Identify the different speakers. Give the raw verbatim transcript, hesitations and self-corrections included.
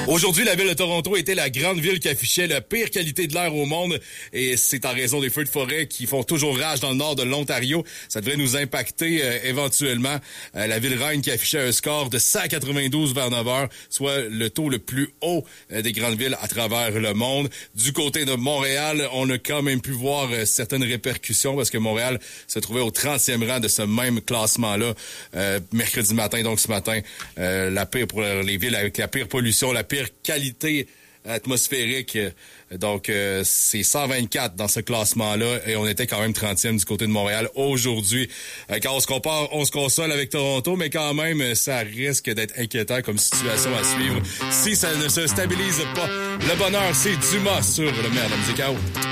Speaker 1: Aujourd'hui, la ville de Toronto était la grande ville qui affichait la pire qualité de l'air au monde et c'est en raison des feux de forêt qui font toujours rage dans le nord de l'Ontario. Ça devrait nous impacter euh, éventuellement. Euh, la ville reine qui affichait un score de cent quatre-vingt-douze vers neuf heures, soit le taux le plus haut euh, des grandes villes à travers le monde. Du côté de Montréal, on a quand même pu voir euh, certaines répercussions parce que Montréal se trouvait au trentième rang de ce même classement-là euh, mercredi matin. Donc ce matin, euh, la pire pour les villes avec la pire pollution, la pire qualité atmosphérique. Donc, euh, c'est cent vingt-quatre dans ce classement-là et on était quand même trentième du côté de Montréal aujourd'hui. Euh, quand on se compare, on se console avec Toronto, mais quand même, ça risque d'être inquiétant comme situation à suivre si ça ne se stabilise pas. Le bonheur, c'est Dumas sur le maire de la musique à eau.